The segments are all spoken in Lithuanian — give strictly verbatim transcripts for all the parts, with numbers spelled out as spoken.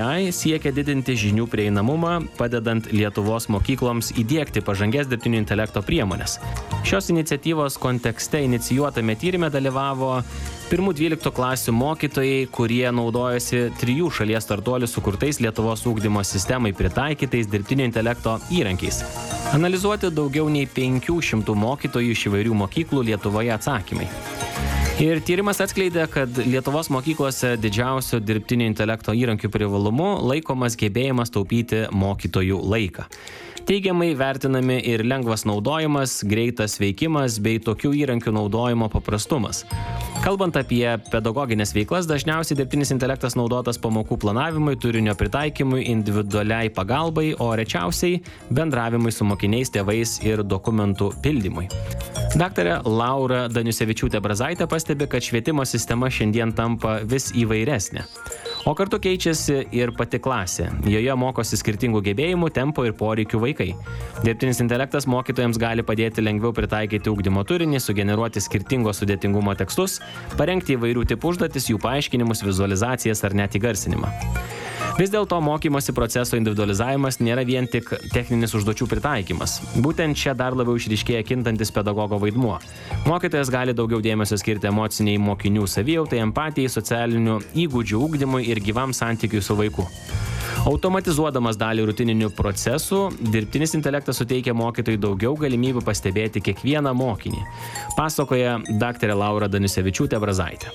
siekia didinti žinių prieinamumą, padedant Lietuvos mokykloms įdiegti pažangės dirbtinio intelekto priemonės. Šios iniciatyvos kontekste inicijuotame tyrime dalyvavo pirmų dvyliktų klasių mokytojai, kurie naudojasi trijų šalies startuolių sukurtais Lietuvos ugdymo sistemai pritaikytais dirbtinio intelekto įrankiais. Analizuoti daugiau nei penkių šimtų mokytojų iš įvairių mokyklų Lietuvoje atsakymai. Ir tyrimas atskleidė, kad Lietuvos mokyklose didžiausiu dirbtinio intelekto įrankių privalumu laikomas gebėjimas taupyti mokytojų laiką. Teigiamai vertinami ir lengvas naudojimas, greitas veikimas bei tokių įrankių naudojimo paprastumas. Kalbant apie pedagoginės veiklas, dažniausiai dirbtinis intelektas naudotas pamokų planavimui, turinio pritaikymui, individualiai pagalbai, o rečiausiai bendravimui su mokiniais, tėvais ir dokumentų pildymui. Daktarė Laura Daniusevičiūtė-Brazaitė pastebi, kad švietimo sistema šiandien tampa vis įvairesnė. O kartu keičiasi ir pati klasė. Joje mokosi skirtingų gebėjimų, tempo ir poreikių vaikai. Dirbtinis intelektas mokytojams gali padėti lengviau pritaikyti ugdymo turinį, sugeneruoti skirtingo sudėtingumo tekstus, parengti įvairių tipų užduotis, jų paaiškinimus, vizualizacijas ar net įgarsinimą. Vis dėlto mokymosi proceso individualizavimas nėra vien tik techninis užduočių pritaikymas. Būtent čia dar labiau išryškėja kintantis pedagogo vaidmuo. Mokytojas gali daugiau dėmesio skirti emociniai mokinių savijautai, empatijai, socialinių įgūdžių ugdymui ir gyvam santykiui su vaiku. Automatizuodamas dalį rutininių procesų, dirbtinis intelektas suteikia mokytojui daugiau galimybių pastebėti kiekvieną mokinį, pasakoja daktarė Laura Daniusevičiūtė-Brazaitė.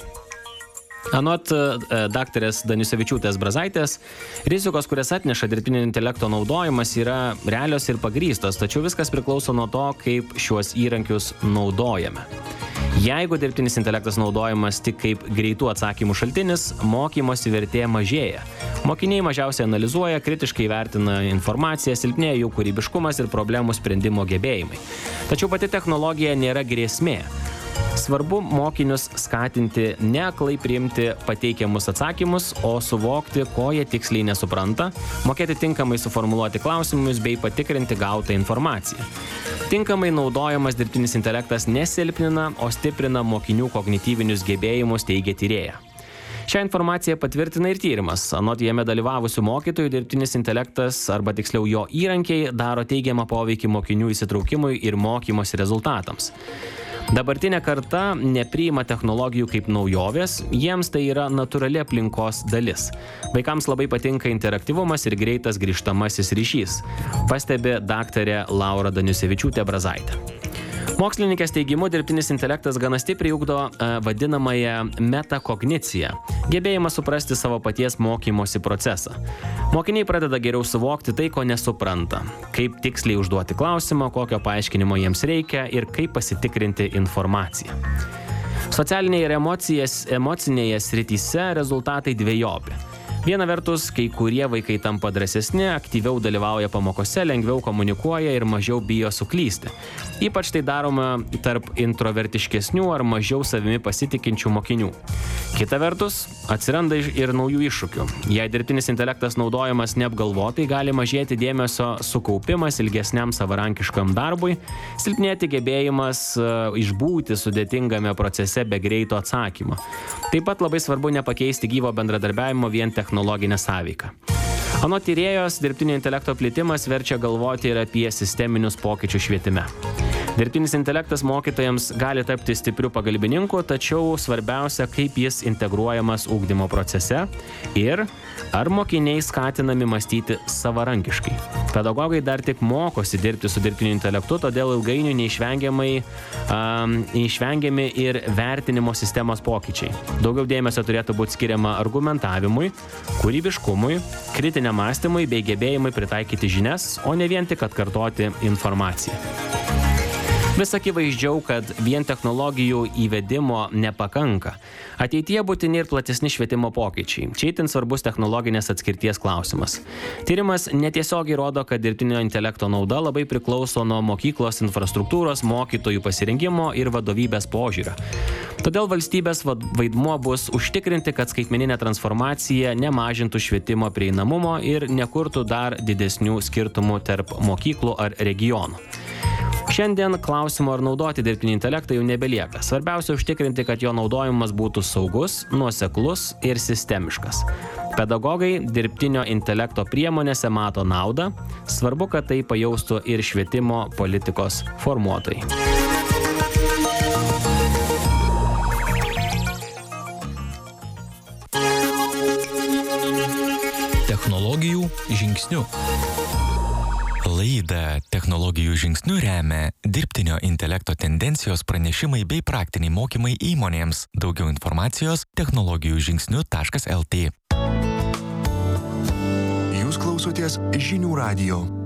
Anot daktarės Daniusevičiūtės-Brazaitės, rizikos, kurias atneša dirbtinio intelekto naudojimas, yra realios ir pagrįstos, tačiau viskas priklauso nuo to, kaip šiuos įrankius naudojame. Jeigu dirbtinis intelektas naudojamas tik kaip greitų atsakymų šaltinis, mokymosi vertė mažėja. Mokiniai mažiausiai analizuoja, kritiškai vertina informaciją, silpnėja jų kūrybiškumas ir problemų sprendimo gebėjimai. Tačiau pati technologija nėra grėsmė. Svarbu mokinius skatinti ne aklai priimti pateikiamus atsakymus, o suvokti, ko jie tiksliai nesupranta, mokėti tinkamai suformuluoti klausimus bei patikrinti gautą informaciją. Tinkamai naudojamas dirbtinis intelektas nesilpnina, o stiprina mokinių kognityvinius gebėjimus, teigia tyrėja. Šią informaciją patvirtina ir tyrimas. Anot jame dalyvavusių mokytojų, dirbtinis intelektas, arba tiksliau jo įrankiai, daro teigiamą poveikį mokinių įsitraukimui ir mokymosi rezultatams. Dabartinė karta nepriima technologijų kaip naujovės, jiems tai yra natūrali aplinkos dalis. Vaikams labai patinka interaktyvumas ir greitas grįžtamasis ryšys, pastebi daktarė Laura Daniusevičiūtė-Brazaitė. Mokslininkės teigimu, dirbtinis intelektas gana stipriai ugdo e, vadinamąją metakogniciją, gebėjimą suprasti savo paties mokymosi procesą. Mokiniai pradeda geriau suvokti tai, ko nesupranta, kaip tiksliai užduoti klausimą, kokio paaiškinimo jiems reikia ir kaip pasitikrinti informaciją. Socialinėje ir emocijas, emocinėje srityse rezultatai dvejopi. Viena vertus, kai kurie vaikai tampa drąsesni, aktyviau dalyvauja pamokose, lengviau komunikuoja ir mažiau bijo suklysti. Ypač tai daroma tarp introvertiškesnių ar mažiau savimi pasitikinčių mokinių. Kita vertus, atsiranda ir naujų iššūkių. Jei dirbtinis intelektas naudojamas neapgalvotai, gali mažėti dėmesio sukaupimas ilgesniam savarankiškam darbui, silpnėti gebėjimas uh, išbūti sudėtingame procese be greito atsakymo. Taip pat labai svarbu nepakeisti gyvo bendradarbiavimo vien technologinę sąveiką. Anot tyrėjos, dirbtinio intelekto plitimas verčia galvoti ir apie sisteminius pokyčius švietime. Dirbtinis intelektas mokytojams gali tapti stipriu pagalbininku, tačiau svarbiausia, kaip jis integruojamas ugdymo procese ir ar mokiniai skatinami mąstyti savarankiškai. Pedagogai dar tik mokosi dirbti su dirbtiniu intelektu, todėl ilgainiui neišvengiamai, um, neišvengiami ir vertinimo sistemos pokyčiai. Daugiau dėmesio turėtų būti skiriama argumentavimui, kūrybiškumui, kritiniam mąstymui bei gebėjimui pritaikyti žinias, o ne vien tik atkartoti informaciją. Vis akivaizdžiau, kad vien technologijų įvedimo nepakanka. Ateityje būtini ir platesni švietimo pokyčiai. Čia itin svarbus technologinės atskirties klausimas. Tyrimas netiesiogiai rodo, kad dirbtinio intelekto nauda labai priklauso nuo mokyklos infrastruktūros, mokytojų pasirinkimo ir vadovybės požiūrio. Todėl valstybės vaidmuo bus užtikrinti, kad skaitmeninė transformacija nemažintų švietimo prieinamumo ir nekurtų dar didesnių skirtumų tarp mokyklų ar regionų. Šiandien klausimo ar naudoti dirbtinį intelektą jau nebelieka. Svarbiausia užtikrinti, kad jo naudojimas būtų saugus, nuoseklus ir sistemiškas. Pedagogai dirbtinio intelekto priemonėse mato naudą, svarbu, kad tai pajaustų ir švietimo politikos formuotojai. Technologijų žingsnių. Laidą Technologijų žingsnių remia dirbtinio intelekto tendencijos pranešimai bei praktiniai mokymai įmonėms. Daugiau informacijos technologijų žingsnių taškas el tė. Jūs klausotės Žinių radijo.